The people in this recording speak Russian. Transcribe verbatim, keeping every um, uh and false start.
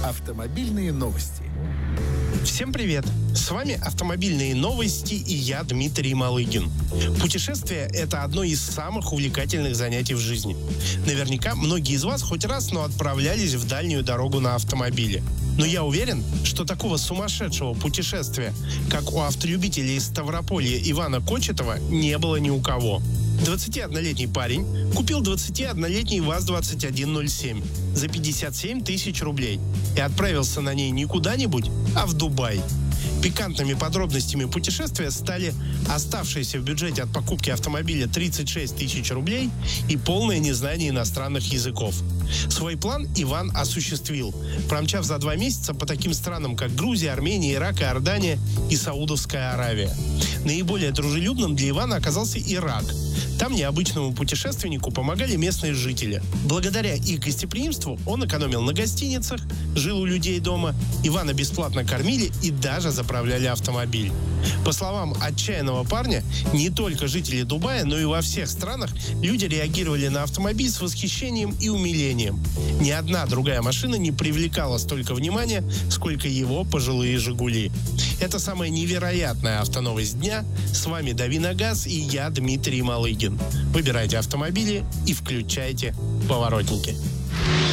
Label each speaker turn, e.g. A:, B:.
A: Автомобильные новости.
B: Всем привет! С вами «Автомобильные новости» и я, Дмитрий Малыгин. Путешествие – это одно из самых увлекательных занятий в жизни. Наверняка многие из вас хоть раз, но отправлялись в дальнюю дорогу на автомобиле. Но я уверен, что такого сумасшедшего путешествия, как у автолюбителя из Ставрополья Ивана Кочетова, не было ни у кого. двадцатиоднолетний парень купил двадцатиоднолетний ВАЗ двадцать один ноль семь за пятьдесят семь тысяч рублей и отправился на ней не куда-нибудь, а в Дубай. Пикантными подробностями путешествия стали оставшиеся в бюджете от покупки автомобиля тридцать шесть тысяч рублей и полное незнание иностранных языков. Свой план Иван осуществил, промчав за два месяца по таким странам, как Грузия, Армения, Ирак, Иордания и Саудовская Аравия. Наиболее дружелюбным для Ивана оказался Ирак. Там необычному путешественнику помогали местные жители. Благодаря их гостеприимству он экономил на гостиницах, жил у людей дома, Ивана бесплатно кормили и даже заправляли автомобиль. По словам отчаянного парня, не только жители Дубая, но и во всех странах люди реагировали на автомобиль с восхищением и умилением. Ни одна другая машина не привлекала столько внимания, сколько его пожилые «Жигули». Это самая невероятная автоновость дня. С вами Дави на газ и я, Дмитрий Малыгин. Выбирайте автомобили и включайте поворотники.